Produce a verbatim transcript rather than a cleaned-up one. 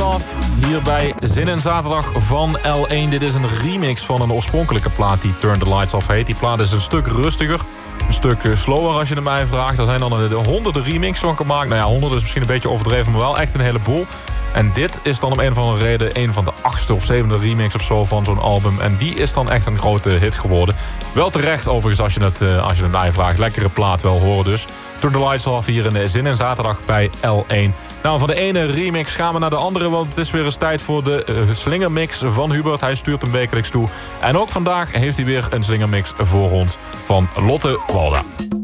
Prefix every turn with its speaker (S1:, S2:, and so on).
S1: Off. Hier bij Zin in Zaterdag van L één. Dit is een remix van een oorspronkelijke plaat die Turn the Lights Off heet. Die plaat is een stuk rustiger. Een stuk slower als je er mij vraagt. Er zijn dan de honderden remixes van gemaakt. Nou ja, honderd is misschien een beetje overdreven, maar wel echt een heleboel. En dit is dan om een of andere reden een van de achtste of zevende remix of zo van zo'n album. En die is dan echt een grote hit geworden. Wel terecht overigens als je het, als je het mij vraagt. Lekkere plaat wel horen dus. Turn the Lights Off hier in de Zin in Zaterdag bij L één. Nou, van de ene remix gaan we naar de andere, want het is weer eens tijd voor de uh, slingermix van Hubert. Hij stuurt hem wekelijks toe. En ook vandaag heeft hij weer een slingermix voor ons van Lotte Walda.